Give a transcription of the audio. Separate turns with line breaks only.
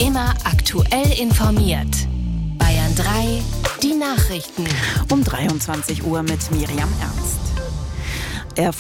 Immer aktuell informiert. Bayern 3, die Nachrichten.
Um 23 Uhr mit Miriam Ernst.